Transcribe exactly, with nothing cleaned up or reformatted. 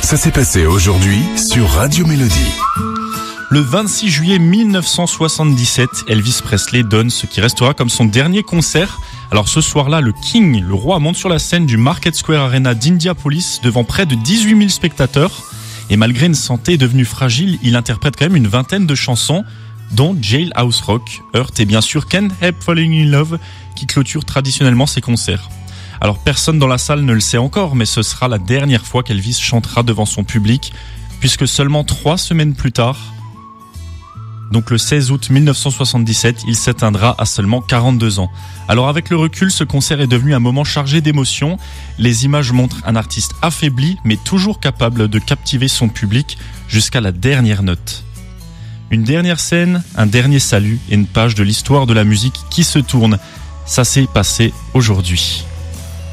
Ça s'est passé aujourd'hui sur Radio Mélodie. Le vingt-six juillet mille neuf cent soixante-dix-sept, Elvis Presley donne ce qui restera comme son dernier concert. Alors ce soir-là, le King, le roi, monte sur la scène du Market Square Arena d'Indianapolis devant près de dix-huit mille spectateurs. Et malgré une santé devenue fragile, il interprète quand même une vingtaine de chansons, dont Jailhouse Rock, Hurt et bien sûr Can't Help Falling in Love, qui clôture traditionnellement ses concerts. Alors personne dans la salle ne le sait encore, mais ce sera la dernière fois qu'Elvis chantera devant son public, puisque seulement trois semaines plus tard, donc le seize août mille neuf cent soixante-dix-sept, il s'éteindra à seulement quarante-deux ans. Alors avec le recul, ce concert est devenu un moment chargé d'émotions. Les images montrent un artiste affaibli, mais toujours capable de captiver son public jusqu'à la dernière note. Une dernière scène, un dernier salut et une page de l'histoire de la musique qui se tourne. Ça s'est passé aujourd'hui.